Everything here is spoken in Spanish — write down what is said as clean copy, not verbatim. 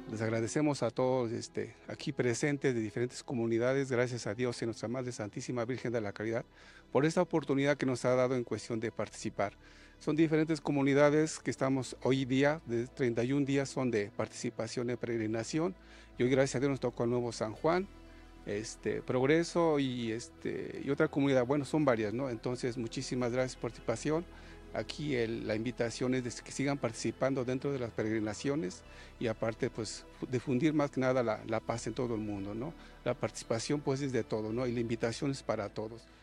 Les agradecemos a todos aquí presentes de diferentes comunidades, gracias a Dios y nuestra Madre Santísima Virgen de la Caridad, por esta oportunidad que nos ha dado en cuestión de participar. Son diferentes comunidades que estamos hoy día, de 31 días son de participación en peregrinación, y hoy gracias a Dios nos tocó el nuevo San Juan, Progreso y otra comunidad, bueno, son varias, ¿no? Entonces, muchísimas gracias por participación. Aquí la invitación es de que sigan participando dentro de las peregrinaciones y aparte, pues, difundir más que nada la paz en todo el mundo, ¿no? La participación, pues, es de todo, ¿no? Y la invitación es para todos.